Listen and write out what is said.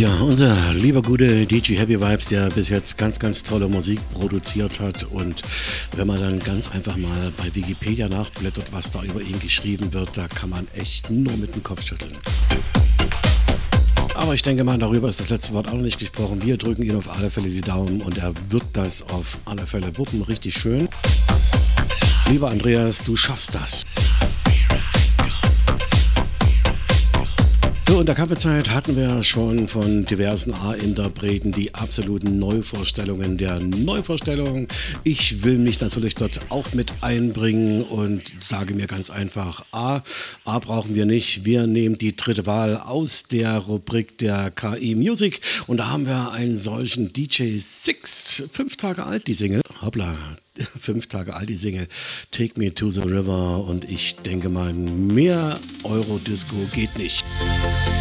Ja, unser lieber gute DJ Happy Vibes, der bis jetzt ganz, ganz tolle Musik produziert hat. Und wenn man dann ganz einfach mal bei Wikipedia nachblättert, was da über ihn geschrieben wird, da kann man echt nur mit dem Kopf schütteln. Aber ich denke mal, darüber ist das letzte Wort auch noch nicht gesprochen. Wir drücken ihm auf alle Fälle die Daumen und er wird das auf alle Fälle wuppen. Richtig schön. Lieber Andreas, du schaffst das. So, in der Kaffeezeit hatten wir schon von diversen A-Interpreten die absoluten Neuvorstellungen der Neuvorstellung. Ich will mich natürlich dort auch mit einbringen und sage mir ganz einfach, A brauchen wir nicht. Wir nehmen die dritte Wahl aus der Rubrik der KI Music und da haben wir einen solchen DJ Six, 5 Tage alt, die Single. Hoppla. 5 Tage alt, die Single Take Me to the River und ich denke mal, mehr Eurodisco geht nicht.